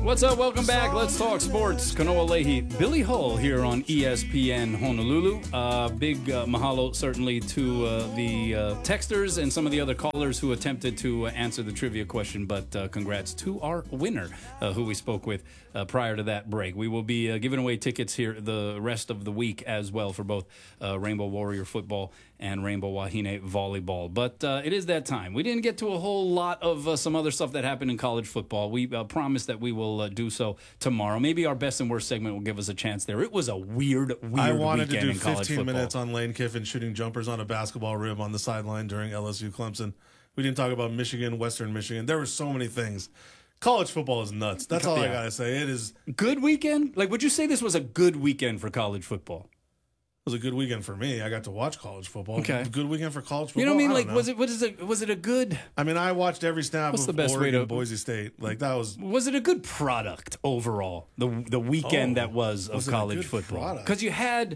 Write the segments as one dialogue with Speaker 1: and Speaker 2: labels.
Speaker 1: What's up? Welcome back. Let's talk sports. Kanoa Leahy, Billy Hull here on ESPN Honolulu. Big mahalo certainly to the texters and some of the other callers who attempted to answer the trivia question, but congrats to our winner who we spoke with prior to that break. We will be giving away tickets here the rest of the week as well for both Rainbow Warrior football and Rainbow Wahine volleyball. But it is that time. We didn't get to a whole lot of some other stuff that happened in college football. We promised that we will do so tomorrow. Maybe our best and worst segment will give us a chance there. It was a weird
Speaker 2: I wanted
Speaker 1: weekend
Speaker 2: to
Speaker 1: in
Speaker 2: do
Speaker 1: college
Speaker 2: 15
Speaker 1: football.
Speaker 2: minutes on Lane Kiffin shooting jumpers on a basketball rim on the sideline during LSU Clemson. We didn't talk about Michigan, Western Michigan. There were so many things. College football is nuts. That's all I got to say. It is.
Speaker 1: Good weekend? Like, would you say this was a good weekend for college football?
Speaker 2: It was a good weekend for me. I got to watch college football.
Speaker 1: Okay.
Speaker 2: Good weekend for college football.
Speaker 1: You know what I mean?
Speaker 2: I
Speaker 1: Like,
Speaker 2: know.
Speaker 1: was it a good?
Speaker 2: I mean, I watched every snap
Speaker 1: What's
Speaker 2: of
Speaker 1: the best way
Speaker 2: Oregon,
Speaker 1: to-
Speaker 2: Boise State. Like, that was.
Speaker 1: Was it a good product overall? The weekend that was
Speaker 2: it a
Speaker 1: college
Speaker 2: good
Speaker 1: football,
Speaker 2: product?
Speaker 1: because you had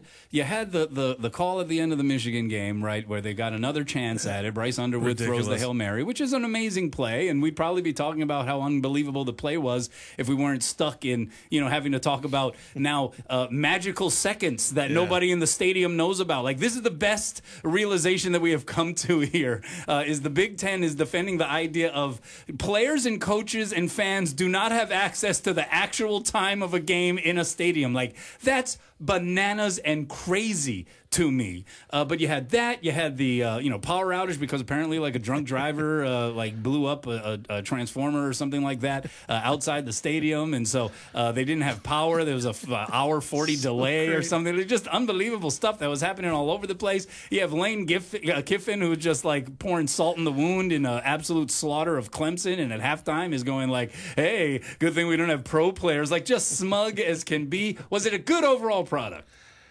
Speaker 1: the call at the end of the Michigan game, right, where they got another chance at it. Bryce Underwood throws the
Speaker 2: Ridiculous.
Speaker 1: Hail Mary, which is an amazing play, and we'd probably be talking about how unbelievable the play was if we weren't stuck in having to talk about now magical seconds that nobody in the stadium knows about. Like, this is the best realization that we have come to here. Is the Big Ten is defending the idea of players and coaches and fans do not have access to the actual time of a game in a stadium. Like, that's bananas and crazy to me. But you had that. You had the power outage because apparently like a drunk driver like blew up a transformer or something like that outside the stadium, and so they didn't have power. There was a hour 40 delay or something. It's just unbelievable stuff that was happening all over the place. You have Lane Kiffin, who was just like pouring salt in the wound in an absolute slaughter of Clemson, and at halftime is going like, "Hey, good thing we don't have pro players." Like, just smug as can be. Was it a good overall product?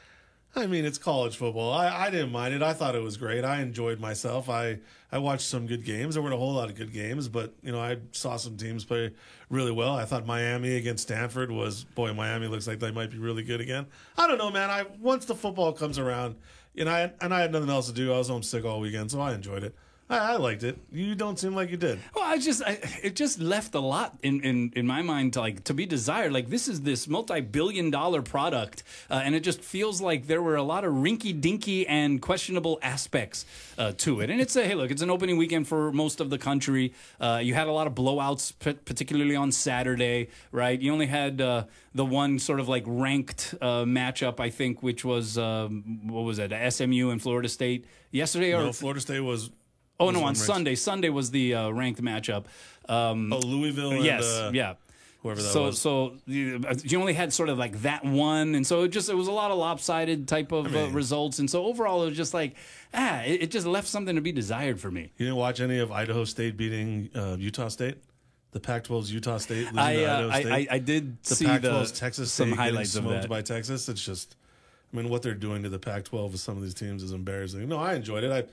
Speaker 2: I mean, it's college football. I didn't mind it. I thought it was great. I enjoyed myself. I watched some good games. There weren't a whole lot of good games, but, I saw some teams play really well. I thought Miami against Stanford Miami looks like they might be really good again. I don't know, man. Once the football comes around, I had nothing else to do. I was homesick all weekend, so I enjoyed it. I liked it. You don't seem like you did.
Speaker 1: Well, it just left a lot in my mind to be desired. Like, this is this multi-billion-dollar product, and it just feels like there were a lot of rinky-dinky and questionable aspects to it. And it's it's an opening weekend for most of the country. You had a lot of blowouts, particularly on Saturday, right? You only had the one sort of like ranked matchup, I think, which was what was it? SMU and Florida State yesterday.
Speaker 2: No, Florida State was.
Speaker 1: Oh, no, on Sunday. Sunday was the ranked matchup.
Speaker 2: Louisville and whoever that was.
Speaker 1: So you only had sort of like that one, and so it was a lot of lopsided type of results, and so overall it was just like, it just left something to be desired for me.
Speaker 2: You didn't watch any of Idaho State beating Utah State? The Pac-12's Utah State losing to Idaho State?
Speaker 1: I did
Speaker 2: the
Speaker 1: see
Speaker 2: Pac-12's Texas State
Speaker 1: some highlights
Speaker 2: getting
Speaker 1: of
Speaker 2: smoked
Speaker 1: that.
Speaker 2: by Texas. It's just, what they're doing to the Pac-12 with some of these teams is embarrassing. No, I enjoyed it.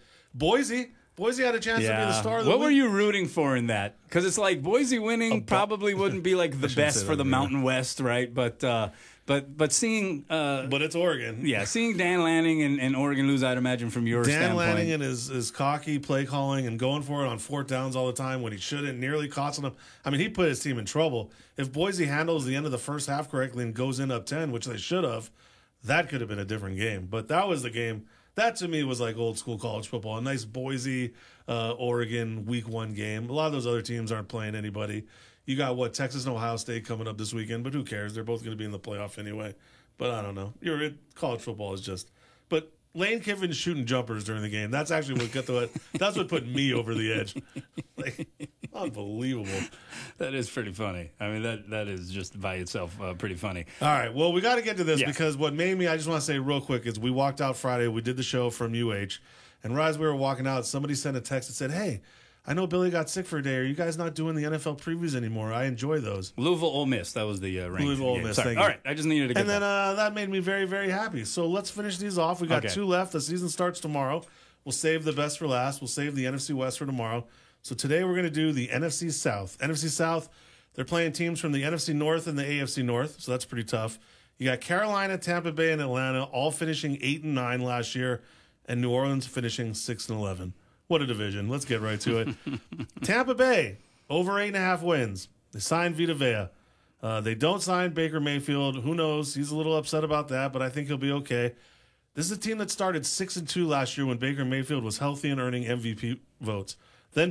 Speaker 2: Boise had a chance to be the star of the
Speaker 1: What
Speaker 2: week.
Speaker 1: were you rooting for in that? Because it's like Boise winning probably wouldn't be like the best for the Mountain West, right? But seeing
Speaker 2: But it's Oregon.
Speaker 1: seeing Dan Lanning and Oregon lose, I'd imagine from your
Speaker 2: Dan
Speaker 1: standpoint.
Speaker 2: Lanning and his cocky play calling and going for it on fourth downs all the time when he shouldn't, nearly costing him. He put his team in trouble. If Boise handles the end of the first half correctly and goes in up 10, which they should have, that could have been a different game. But that was the game. That, to me, was like old school college football. A nice Boise, Oregon week 1 game. A lot of those other teams aren't playing anybody. You got, Texas and Ohio State coming up this weekend, but who cares? They're both going to be in the playoff anyway. But I don't know. College football is just... But Lane Kiffin shooting jumpers during the game, that's actually that's what put me over the edge. Unbelievable.
Speaker 1: That is pretty funny. That is just by itself pretty funny.
Speaker 2: All right, well, we got to get to this because what made me, I just want to say real quick, is we walked out Friday, we did the show from UH, and right as we were walking out, somebody sent a text that said, "Hey, I know Billy got sick for a day. Are you guys not doing the NFL previews anymore? I enjoy those."
Speaker 1: Louisville Ole Miss, that was the ranked
Speaker 2: Louisville Ole
Speaker 1: game.
Speaker 2: Miss,
Speaker 1: Sorry.
Speaker 2: thank you.
Speaker 1: All right, I just needed to get
Speaker 2: And then that made me very, very happy. So let's finish these off. We got 2 left. The season starts tomorrow. We'll save the best for last. We'll save the NFC West for tomorrow. So today we're going to do the NFC South. NFC South, they're playing teams from the NFC North and the AFC North, so that's pretty tough. You got Carolina, Tampa Bay, and Atlanta all finishing 8-9 last year, and New Orleans finishing 6-11. What a division. Let's get right to it. Tampa Bay, over 8.5 wins. They signed Vita Vea. They don't sign Baker Mayfield. Who knows? He's a little upset about that, but I think he'll be okay. This is a team that started 6-2 last year when Baker Mayfield was healthy and earning MVP votes.